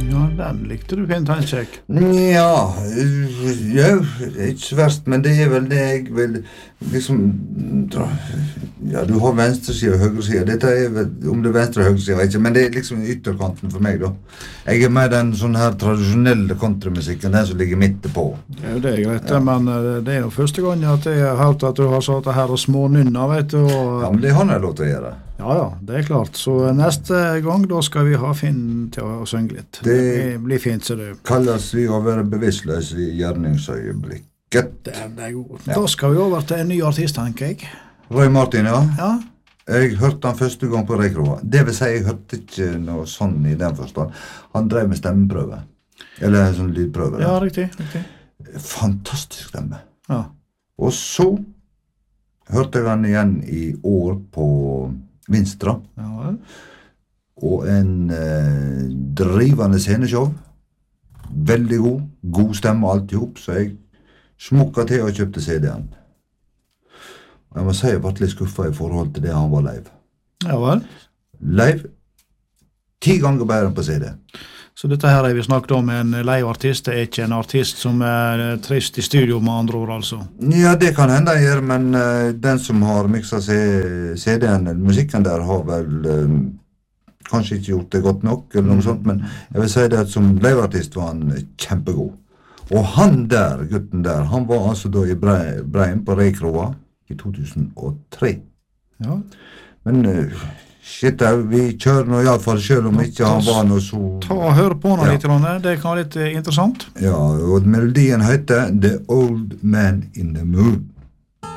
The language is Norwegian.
Ja, den likte du fint, han kjekk. Ja, ikke så verst, men det vel det jeg vil liksom ja, du har venstresida og høyresida. Dette vel, om det venstre og høyresida, ikke, men det liksom ytterkanten for meg, da. Jeg mer den sånn her tradisjonelle countrymusikken, den som ligger midt på. Ja, det greit, men det jo første gang at jeg har hørt at du har satt her og smånynna, vet du. Og... Ja, men det har jeg lov til å gjøre. Ja, det klart. Så neste gang da skal vi ha Finn til å synge litt. Det blir fint, ser du. Kalles vi å være bevisstløs I gjerningsøyeblikket. Det god. Ja. Da skal vi over til en ny artist, tenker jeg. Roy Martin, ja. Ja. Jeg hørte han første gang på Reikroa. Det vil si, jeg hørte ikke noe sånn I den forstand. Han drev med stemmeprøve. Eller en sånn lydprøve. Ja, riktig. Fantastisk stemme. Ja. Og så hørte jeg han igjen I år på Vinstra. Ja. Og en drivende sceneshow. Veldig god stemme alt ihop, så jeg smukka til og kjøpte CD-en. Og jeg må si jeg ble litt skuffet I forhold til det han var live. Ja vel? Live 10 ganger bedre enn på CD. Så dette her vi snakket om en live-artist, det ikke en artist som trist I studio med andre ord, altså? Ja, det kan hende jeg gjør, men den som har mixet CD-en, musikken der, har vel kanskje ikke gjort det godt nok, eller noe sånt, men jeg vil si det at som live-artist var han kjempegod. Og han der, gutten der, han var altså da I Breim på Reikroa I 2003. Ja. Men... Shit, vi kjører nå I alle fall, selv om ikke han var noe så... Ta og hør på noe litt, det kan være litt interessant. Ja, og melodien heter The Old Man in the Moon.